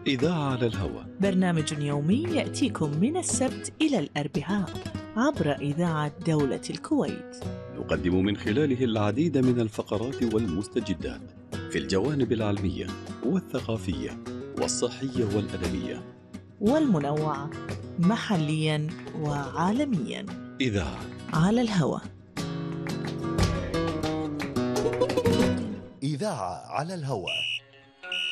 إذاعة على الهواء، برنامج يومي يأتيكم من السبت إلى الأربعاء عبر إذاعة دولة الكويت. نقدم من خلاله العديد من الفقرات والمستجدات في الجوانب العلمية والثقافية والصحية والأدبية والمنوعة محليا وعالميا. إذاعة على الهواء. إذاعة على الهواء.